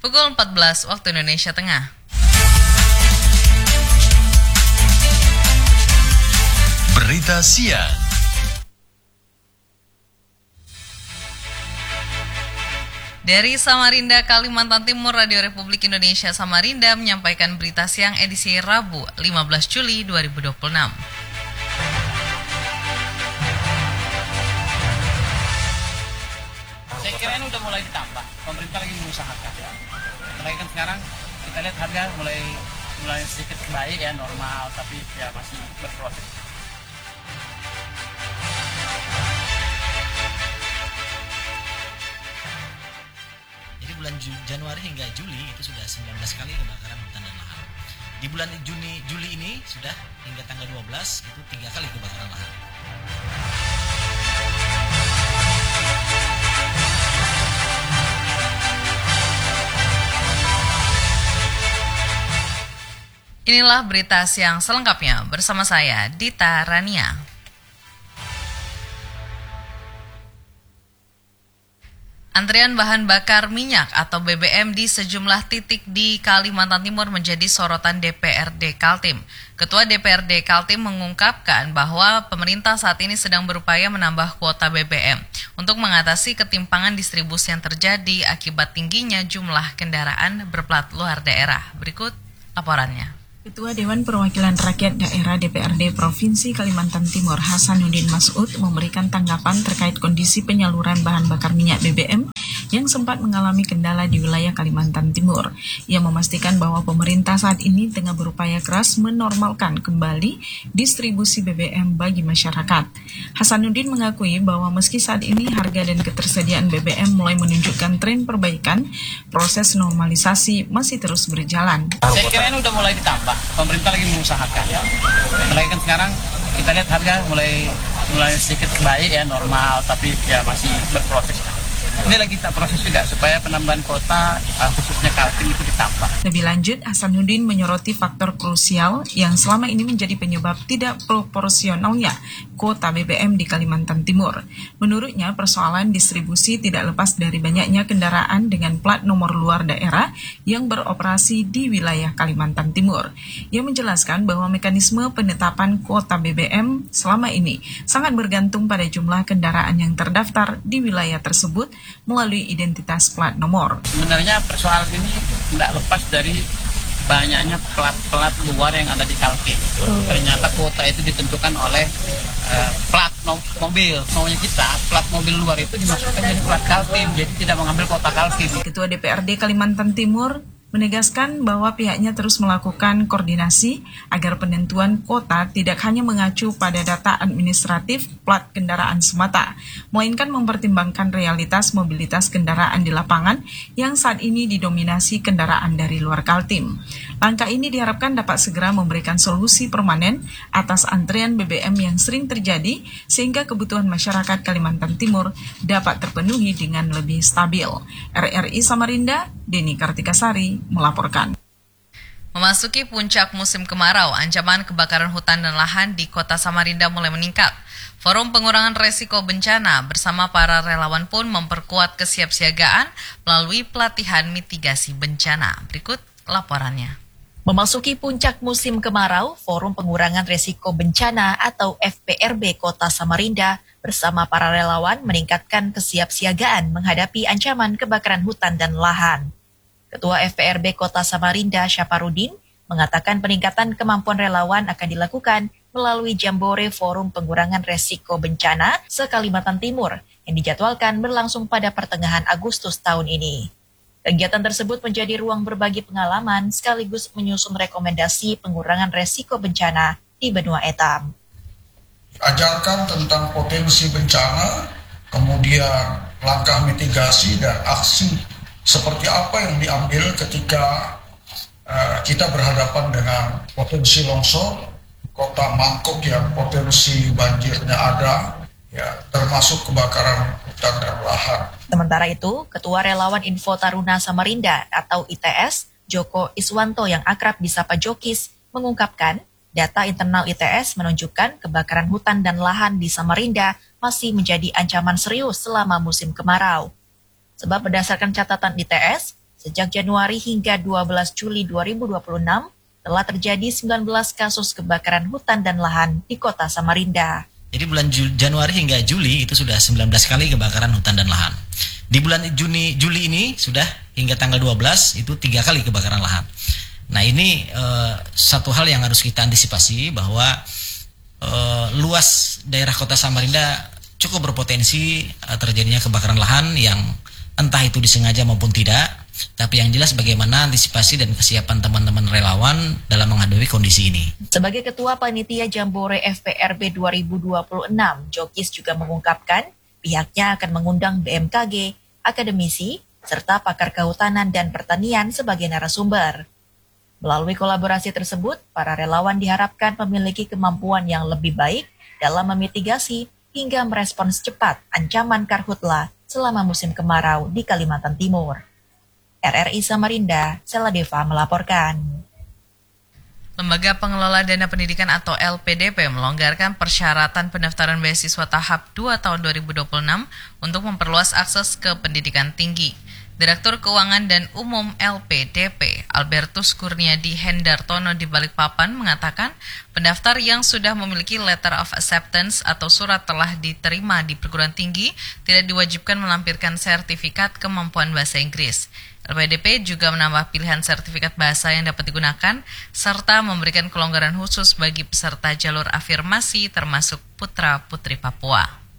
Pukul 14 waktu Indonesia Tengah. Berita siang. Dari Samarinda, Kalimantan Timur, Radio Republik Indonesia Samarinda menyampaikan berita siang edisi Rabu 15 Juli 2026. Saya kira ini udah mulai ditambah, pemerintah lagi mengusahakan. Apalagi kan sekarang kita lihat harga mulai sedikit baik ya, normal, tapi ya masih berproses. Jadi bulan Januari hingga Juli itu sudah 19 kali kebakaran hutan dan lahan. Di bulan Juli ini sudah hingga tanggal 12 itu 3 kali kebakaran lahan. Inilah berita siang selengkapnya bersama saya, Dita Rania. Antrian bahan bakar minyak atau BBM di sejumlah titik di Kalimantan Timur menjadi sorotan DPRD Kaltim. Ketua DPRD Kaltim mengungkapkan bahwa pemerintah saat ini sedang berupaya menambah kuota BBM untuk mengatasi ketimpangan distribusi yang terjadi akibat tingginya jumlah kendaraan berplat luar daerah. Berikut laporannya. Ketua Dewan Perwakilan Rakyat Daerah DPRD Provinsi Kalimantan Timur Hasanuddin Mas'ud memberikan tanggapan terkait kondisi penyaluran bahan bakar minyak BBM yang sempat mengalami kendala di wilayah Kalimantan Timur. Ia memastikan bahwa pemerintah saat ini tengah berupaya keras menormalkan kembali distribusi BBM bagi masyarakat. Hasanuddin mengakui bahwa meski saat ini harga dan ketersediaan BBM mulai menunjukkan tren perbaikan, proses normalisasi masih terus berjalan. Saya kira ini udah mulai ditambah, pemerintah lagi mengusahakan. Apalagi kan sekarang kita lihat harga mulai sedikit baik ya, normal, tapi ya masih berproses. Ini lagi kita proses juga supaya penambahan kota khususnya Kaltim itu ditambah. Lebih lanjut, Hasanuddin menyoroti faktor krusial yang selama ini menjadi penyebab tidak proporsionalnya kuota BBM di Kalimantan Timur. Menurutnya, persoalan distribusi tidak lepas dari banyaknya kendaraan dengan plat nomor luar daerah yang beroperasi di wilayah Kalimantan Timur. Ia menjelaskan bahwa mekanisme penetapan kuota BBM selama ini sangat bergantung pada jumlah kendaraan yang terdaftar di wilayah tersebut melalui identitas plat nomor. Sebenarnya persoalan ini tidak lepas dari banyaknya plat luar yang ada di Kaltim. Ternyata kuota itu ditentukan oleh plat mobil. Maunya kita, plat mobil luar itu dimasukkan jadi plat Kaltim, jadi tidak mengambil kuota Kaltim. Ketua DPRD Kalimantan Timur menegaskan bahwa pihaknya terus melakukan koordinasi agar penentuan kuota tidak hanya mengacu pada data administratif plat kendaraan semata, melainkan mempertimbangkan realitas mobilitas kendaraan di lapangan yang saat ini didominasi kendaraan dari luar Kaltim. Langkah ini diharapkan dapat segera memberikan solusi permanen atas antrian BBM yang sering terjadi sehingga kebutuhan masyarakat Kalimantan Timur dapat terpenuhi dengan lebih stabil. RRI Samarinda, Deni Kartikasari melaporkan. Memasuki puncak musim kemarau, ancaman kebakaran hutan dan lahan di kota Samarinda mulai meningkat. Forum Pengurangan Resiko Bencana bersama para relawan pun memperkuat kesiapsiagaan melalui pelatihan mitigasi bencana. Berikut laporannya. Memasuki puncak musim kemarau, Forum Pengurangan Resiko Bencana atau FPRB Kota Samarinda bersama para relawan meningkatkan kesiapsiagaan menghadapi ancaman kebakaran hutan dan lahan. Ketua FPRB Kota Samarinda, Syaparudin, mengatakan peningkatan kemampuan relawan akan dilakukan melalui Jambore Forum Pengurangan Resiko Bencana se-Kalimantan Timur yang dijadwalkan berlangsung pada pertengahan Agustus tahun ini. Kegiatan tersebut menjadi ruang berbagi pengalaman sekaligus menyusun rekomendasi pengurangan resiko bencana di benua etam. Ajarkan tentang potensi bencana, kemudian langkah mitigasi dan aksi seperti apa yang diambil ketika kita berhadapan dengan potensi longsor, kota mangkok yang potensi banjirnya ada, ya termasuk kebakaran hutan dan lahan. Sementara itu, Ketua Relawan Info Taruna Samarinda atau ITS, Joko Iswanto yang akrab disapa Jokis, mengungkapkan data internal ITS menunjukkan kebakaran hutan dan lahan di Samarinda masih menjadi ancaman serius selama musim kemarau. Sebab berdasarkan catatan ITS, Sejak Januari hingga 12 Juli 2026, telah terjadi 19 kasus kebakaran hutan dan lahan di kota Samarinda. Jadi bulan Januari hingga Juli itu sudah 19 kali kebakaran hutan dan lahan. Di bulan Juli ini sudah hingga tanggal 12 itu 3 kali kebakaran lahan. Nah ini satu hal yang harus kita antisipasi bahwa luas daerah kota Samarinda cukup berpotensi terjadinya kebakaran lahan yang entah itu disengaja maupun tidak. Tapi yang jelas bagaimana antisipasi dan kesiapan teman-teman relawan dalam menghadapi kondisi ini. Sebagai Ketua Panitia Jambore FPRB 2026, Jokis juga mengungkapkan pihaknya akan mengundang BMKG, akademisi, serta pakar kehutanan dan pertanian sebagai narasumber. Melalui kolaborasi tersebut, para relawan diharapkan memiliki kemampuan yang lebih baik dalam memitigasi hingga merespons cepat ancaman karhutla selama musim kemarau di Kalimantan Timur. RRI Samarinda, Sela Deva melaporkan. Lembaga Pengelola Dana Pendidikan atau LPDP melonggarkan persyaratan pendaftaran beasiswa tahap 2 tahun 2026 untuk memperluas akses ke pendidikan tinggi. Direktur Keuangan dan Umum LPDP, Albertus Kurniadi Hendartono di Balikpapan mengatakan pendaftar yang sudah memiliki letter of acceptance atau surat telah diterima di perguruan tinggi tidak diwajibkan melampirkan sertifikat kemampuan bahasa Inggris. LPDP juga menambah pilihan sertifikat bahasa yang dapat digunakan serta memberikan kelonggaran khusus bagi peserta jalur afirmasi termasuk putra-putri Papua.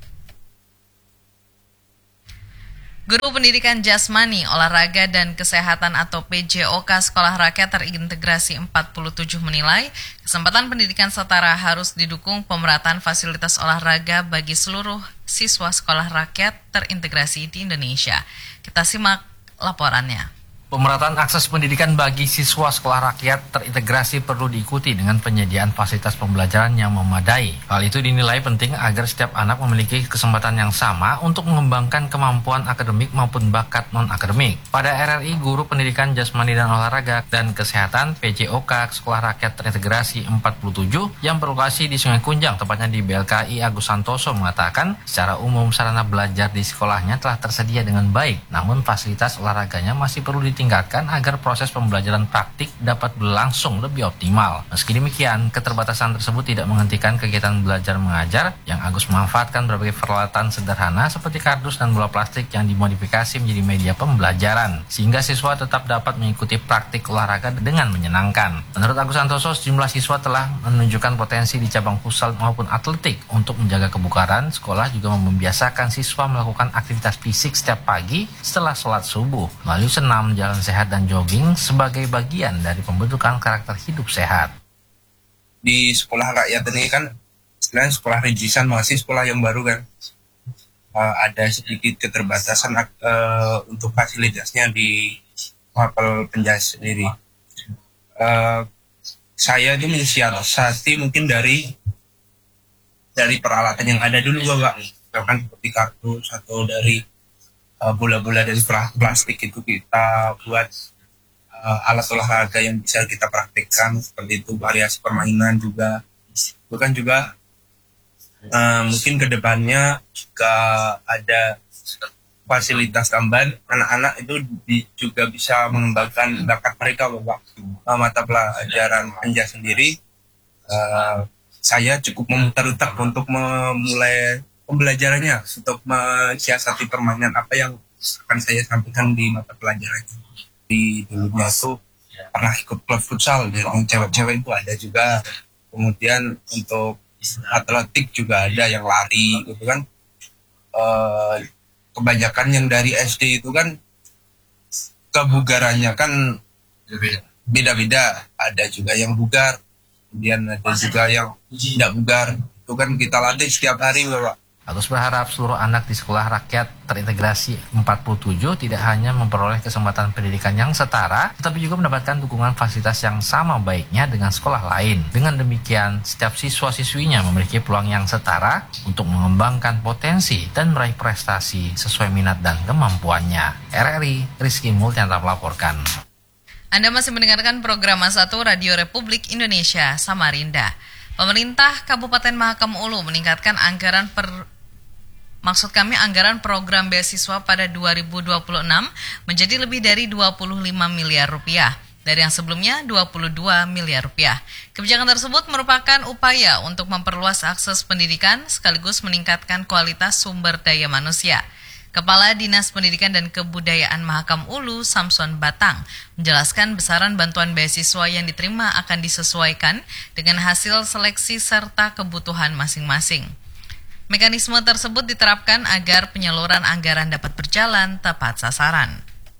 Guru Pendidikan Jasmani, Olahraga dan Kesehatan atau PJOK Sekolah Rakyat Terintegrasi 47 menilai kesempatan pendidikan setara harus didukung pemerataan fasilitas olahraga bagi seluruh siswa sekolah rakyat terintegrasi di Indonesia. Kita simak laporannya. Pemerataan akses pendidikan bagi siswa sekolah rakyat terintegrasi perlu diikuti dengan penyediaan fasilitas pembelajaran yang memadai. Hal itu dinilai penting agar setiap anak memiliki kesempatan yang sama untuk mengembangkan kemampuan akademik maupun bakat non-akademik. Pada RRI, Guru Pendidikan Jasmani dan Olahraga dan Kesehatan PJOK Sekolah Rakyat Terintegrasi 47 yang berlokasi di Sungai Kunjang, tepatnya di BLKI Agus Santoso mengatakan secara umum sarana belajar di sekolahnya telah tersedia dengan baik, namun fasilitas olahraganya masih perlu ditingkatkan agar proses pembelajaran praktik dapat berlangsung lebih optimal. Meski demikian, keterbatasan tersebut tidak menghentikan kegiatan belajar mengajar yang Agus memanfaatkan berbagai peralatan sederhana seperti kardus dan bola plastik yang dimodifikasi menjadi media pembelajaran, sehingga siswa tetap dapat mengikuti praktik olahraga dengan menyenangkan. Menurut Agus Santoso, sejumlah siswa telah menunjukkan potensi di cabang futsal maupun atletik. Untuk menjaga kebugaran, sekolah juga membiasakan siswa melakukan aktivitas fisik setiap pagi setelah sholat subuh, melalui senam, jalan sehat dan jogging sebagai bagian dari pembentukan karakter hidup sehat. Di sekolah rakyat ini kan selain sekolah rintisan masih sekolah yang baru kan, ada sedikit keterbatasan untuk fasilitasnya di Mapel Penjas sendiri. Saya itu mensiasati mungkin dari peralatan yang ada dulu Bapak, bahkan seperti kardus atau dari bola-bola dari plastik itu kita buat alat olahraga yang bisa kita praktekkan, seperti itu variasi permainan juga. Bukan juga mungkin kedepannya jika ada fasilitas tambahan, anak-anak itu juga bisa mengembangkan bakat mereka Bapak. Mata pelajaran Penjas sendiri saya cukup memutar otak untuk memulai pembelajarannya untuk mensiasati permainan apa yang akan saya sampaikan di mata pelajaran itu. Di dulunya tuh pernah ikut klub futsal, yang cewek-cewek itu ada juga. Kemudian untuk atletik juga ada yang lari gitu kan. Kebanyakan yang dari SD itu kan kebugarannya kan beda-beda. Ada juga yang bugar, kemudian ada juga yang tidak bugar. Itu kan kita latih setiap hari Bapak. Agus berharap seluruh anak di sekolah rakyat terintegrasi 47 tidak hanya memperoleh kesempatan pendidikan yang setara, tetapi juga mendapatkan dukungan fasilitas yang sama baiknya dengan sekolah lain. Dengan demikian, setiap siswa-siswinya memiliki peluang yang setara untuk mengembangkan potensi dan meraih prestasi sesuai minat dan kemampuannya. RRI, Rizky Multianta melaporkan. Anda masih mendengarkan program A1 Radio Republik Indonesia Samarinda. Pemerintah Kabupaten Mahakam Ulu meningkatkan anggaran Maksud kami anggaran program beasiswa pada 2026 menjadi lebih dari 25 miliar rupiah dari yang sebelumnya 22 miliar rupiah. Kebijakan tersebut merupakan upaya untuk memperluas akses pendidikan sekaligus meningkatkan kualitas sumber daya manusia. Kepala Dinas Pendidikan dan Kebudayaan Mahakam Ulu, Samson Batang, menjelaskan besaran bantuan beasiswa yang diterima akan disesuaikan dengan hasil seleksi serta kebutuhan masing-masing. Mekanisme tersebut diterapkan agar penyaluran anggaran dapat berjalan tepat sasaran.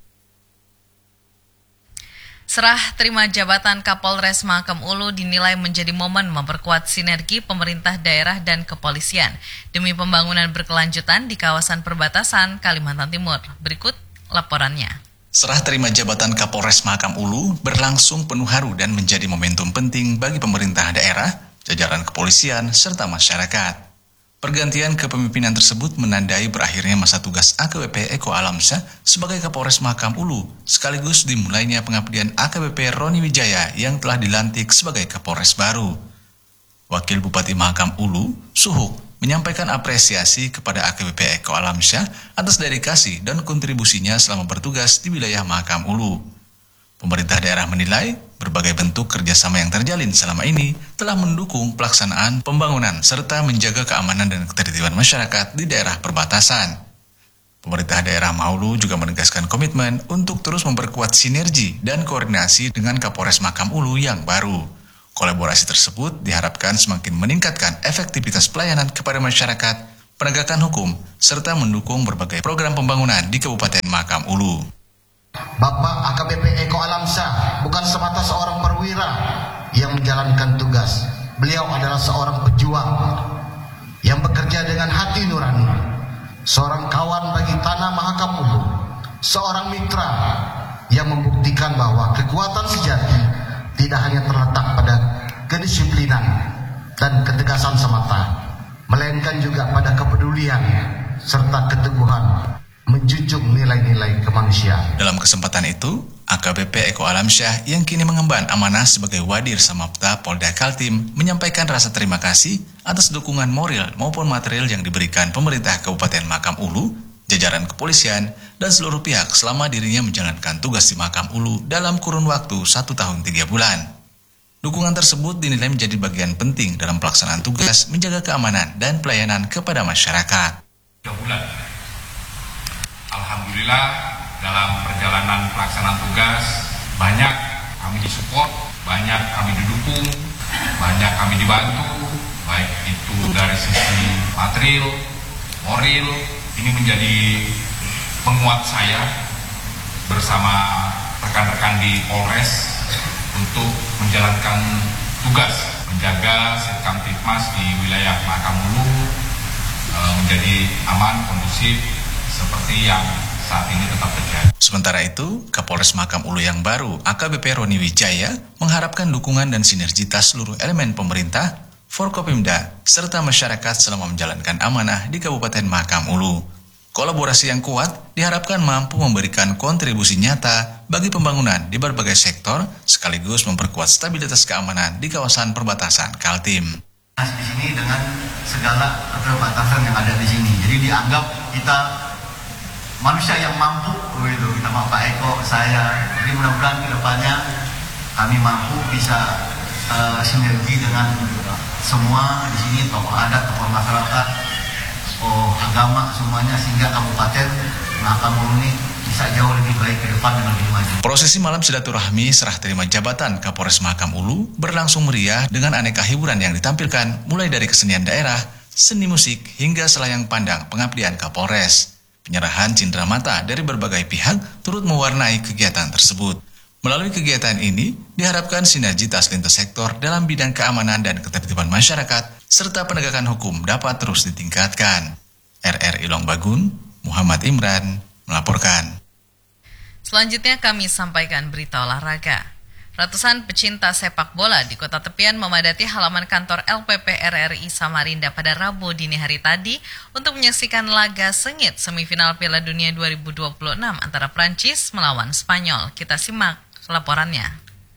Serah terima jabatan Kapolres Mahakam Ulu dinilai menjadi momen memperkuat sinergi pemerintah daerah dan kepolisian demi pembangunan berkelanjutan di kawasan perbatasan Kalimantan Timur. Berikut laporannya. Serah terima jabatan Kapolres Mahakam Ulu berlangsung penuh haru dan menjadi momentum penting bagi pemerintah daerah, jajaran kepolisian, serta masyarakat. Pergantian kepemimpinan tersebut menandai berakhirnya masa tugas AKBP Eko Alamsyah sebagai Kapolres Mahakam Ulu, sekaligus dimulainya pengabdian AKBP Roni Wijaya yang telah dilantik sebagai Kapolres baru. Wakil Bupati Mahakam Ulu, Suhuk, menyampaikan apresiasi kepada AKBP Eko Alamsyah atas dedikasi dan kontribusinya selama bertugas di wilayah Mahakam Ulu. Pemerintah daerah menilai berbagai bentuk kerjasama yang terjalin selama ini telah mendukung pelaksanaan pembangunan serta menjaga keamanan dan ketertiban masyarakat di daerah perbatasan. Pemerintah daerah Mahulu juga menegaskan komitmen untuk terus memperkuat sinergi dan koordinasi dengan Kapolres Mahakam Ulu yang baru. Kolaborasi tersebut diharapkan semakin meningkatkan efektivitas pelayanan kepada masyarakat, penegakan hukum, serta mendukung berbagai program pembangunan di Kabupaten Mahakam Ulu. Bapak AKBP Eko Alamsyah bukan semata seorang perwira yang menjalankan tugas. Beliau adalah seorang pejuang yang bekerja dengan hati nurani, seorang kawan bagi tanah Mahakam Ulu, seorang mitra yang membuktikan bahwa kekuatan sejati tidak hanya terletak pada kedisiplinan dan ketegasan semata, melainkan juga pada kepedulian serta keteguhan menjunjung nilai-nilai kemanusiaan. Dalam kesempatan itu, AKBP Eko Alamsyah yang kini mengemban amanah sebagai Wadir Samapta Polda Kaltim menyampaikan rasa terima kasih atas dukungan moral maupun material yang diberikan pemerintah Kabupaten Mahakam Ulu, jajaran kepolisian, dan seluruh pihak selama dirinya menjalankan tugas di Mahakam Ulu dalam kurun waktu 1 tahun 3 bulan. Dukungan tersebut dinilai menjadi bagian penting dalam pelaksanaan tugas menjaga keamanan dan pelayanan kepada masyarakat. 3 bulan. Alhamdulillah dalam perjalanan pelaksanaan tugas banyak kami disupport, banyak kami didukung, banyak kami dibantu, baik itu dari sisi material, moral. Ini menjadi penguat saya bersama rekan-rekan di Polres untuk menjalankan tugas menjaga Sirkamtipmas di wilayah Mahakam Ulu menjadi aman, kondusif seperti yang saat ini tetap terjadi. Sementara itu, Kapolres Mahakam Ulu yang baru, AKBP Roni Wijaya, mengharapkan dukungan dan sinergitas seluruh elemen pemerintah, Forkopimda, serta masyarakat selama menjalankan amanah di Kabupaten Mahakam Ulu. Kolaborasi yang kuat diharapkan mampu memberikan kontribusi nyata bagi pembangunan di berbagai sektor, sekaligus memperkuat stabilitas keamanan di kawasan perbatasan Kaltim. Di sini dengan segala keterbatasan yang ada di sini, jadi dianggap kita manusia yang mampu, begitu. Kita mau Pak Eko, saya, jadi mudah-mudahan kedepannya kami mampu bisa sinergi dengan semua di sini, tokoh adat, tokoh masyarakat, tokoh agama, semuanya, sehingga Kabupaten Mahakam Ulu ini bisa jauh lebih baik ke depan dan lebih maju. Prosesi malam silaturahmi serah terima jabatan Kapolres Mahakam Ulu berlangsung meriah dengan aneka hiburan yang ditampilkan, mulai dari kesenian daerah, seni musik, hingga selayang pandang pengabdian Kapolres. Penyerahan cindera mata dari berbagai pihak turut mewarnai kegiatan tersebut. Melalui kegiatan ini, diharapkan sinergitas lintas sektor dalam bidang keamanan dan ketertiban masyarakat, serta penegakan hukum dapat terus ditingkatkan. RRI Longbagun, Muhammad Imran, melaporkan. Selanjutnya kami sampaikan berita olahraga. Ratusan pecinta sepak bola di kota tepian memadati halaman kantor LPP RRI Samarinda pada Rabu dini hari tadi untuk menyaksikan laga sengit semifinal Piala Dunia 2026 antara Prancis melawan Spanyol. Kita simak laporannya.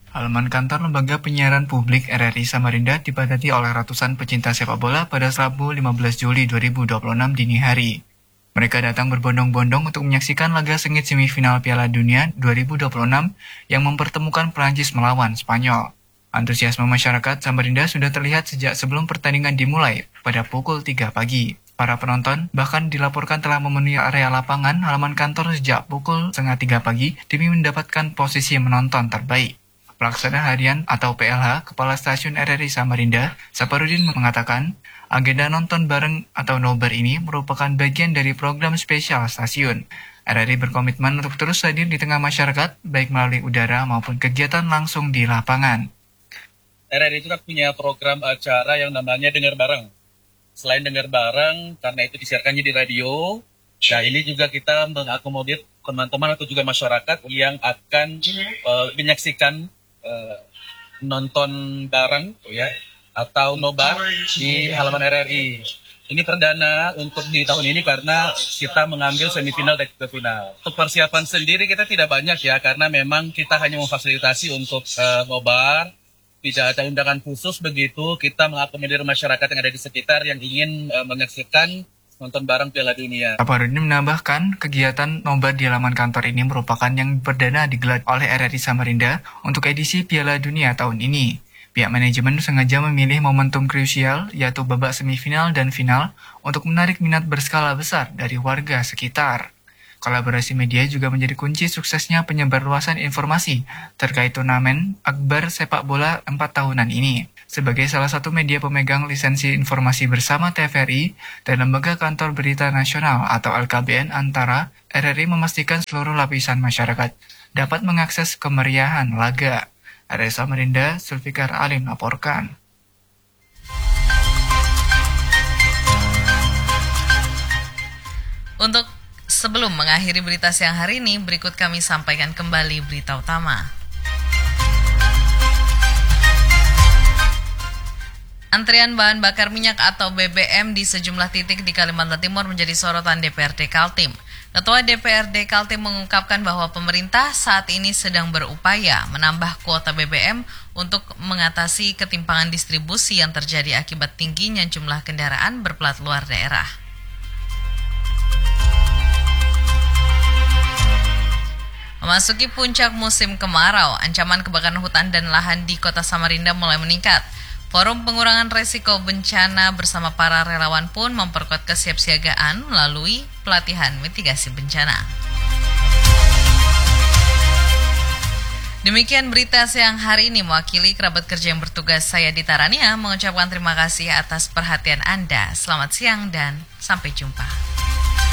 Halaman kantor Lembaga Penyiaran Publik RRI Samarinda dipadati oleh ratusan pecinta sepak bola pada Rabu 15 Juli 2026 dini hari. Mereka datang berbondong-bondong untuk menyaksikan laga sengit semifinal Piala Dunia 2026 yang mempertemukan Prancis melawan Spanyol. Antusiasme masyarakat Samarinda sudah terlihat sejak sebelum pertandingan dimulai pada pukul 3 pagi. Para penonton bahkan dilaporkan telah memenuhi area lapangan halaman kantor sejak pukul 2:30 pagi demi mendapatkan posisi menonton terbaik. Pelaksana Harian atau PLH Kepala Stasiun RRI Samarinda, Saparudin mengatakan, agenda nonton bareng atau nobar ini merupakan bagian dari program spesial stasiun. RRI berkomitmen untuk terus hadir di tengah masyarakat, baik melalui udara maupun kegiatan langsung di lapangan. RRI itu kan punya program acara yang namanya Dengar Bareng. Selain Dengar Bareng, karena itu disiarkannya di radio, nah ini juga kita mengakomodir teman-teman atau juga masyarakat yang akan menyaksikan nonton bareng ya atau nobar di halaman RRI. Ini perdana untuk di tahun ini karena kita mengambil semifinal dan juga final. Untuk persiapan sendiri kita tidak banyak ya karena memang kita hanya memfasilitasi untuk nobar. Tidak ada undangan khusus begitu, kita mengakomodir masyarakat yang ada di sekitar yang ingin menyaksikan nonton bareng Piala Dunia. Saparudin menambahkan, kegiatan nobar di halaman kantor ini merupakan yang perdana digelar oleh RRI Samarinda untuk edisi Piala Dunia tahun ini. Pihak manajemen sengaja memilih momentum krusial, yaitu babak semifinal dan final, untuk menarik minat berskala besar dari warga sekitar. Kolaborasi media juga menjadi kunci suksesnya penyebarluasan informasi terkait turnamen akbar sepak bola 4 tahunan ini. Sebagai salah satu media pemegang lisensi informasi bersama TVRI dan Lembaga Kantor Berita Nasional atau LKBN Antara, RRI memastikan seluruh lapisan masyarakat dapat mengakses kemeriahan laga. RRI Samarinda, Zulfikar Alim laporkan. Untuk sebelum mengakhiri berita siang hari ini, berikut kami sampaikan kembali berita utama. Antrian bahan bakar minyak atau BBM di sejumlah titik di Kalimantan Timur menjadi sorotan DPRD Kaltim. Ketua DPRD Kaltim mengungkapkan bahwa pemerintah saat ini sedang berupaya menambah kuota BBM untuk mengatasi ketimpangan distribusi yang terjadi akibat tingginya jumlah kendaraan berplat luar daerah. Memasuki puncak musim kemarau, ancaman kebakaran hutan dan lahan di Kota Samarinda mulai meningkat. Forum Pengurangan Resiko Bencana bersama para relawan pun memperkuat kesiapsiagaan melalui pelatihan mitigasi bencana. Demikian berita siang hari ini, mewakili kerabat kerja yang bertugas, saya Dita Rania mengucapkan terima kasih atas perhatian Anda. Selamat siang dan sampai jumpa.